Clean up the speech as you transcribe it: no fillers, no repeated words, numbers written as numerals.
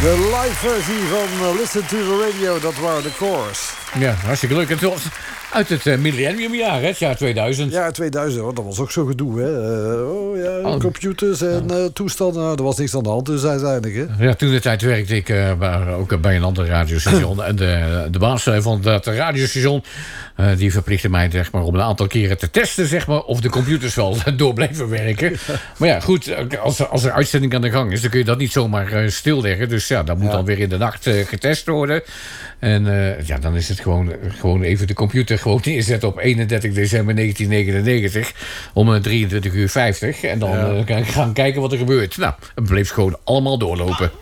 De live versie van Listen to the Radio, dat waren de Coors. Ja, hartstikke leuk. En het was uit het millenniumjaar, hè, het jaar 2000. Ja, 2000, want dat was ook zo gedoe, hè. Computers en toestanden, nou, er was niks aan de hand, dus uiteindelijk, hè. Ja, toen de tijd werkte ik ook bij een ander radiostation. En de baas van dat radiostation, die verplichtte mij, zeg maar, om een aantal keren te testen, zeg maar, of de computers wel door bleven werken. Maar ja, goed, als er uitzending aan de gang is, dan kun je dat niet zomaar stilleggen. Dus ja, dat moet dan weer in de nacht getest worden. En ja, dan is het gewoon even de computer gewoon neerzetten op 31 december 1999 om 23:50. En dan gaan kijken wat er gebeurt. Nou, het bleef gewoon allemaal doorlopen.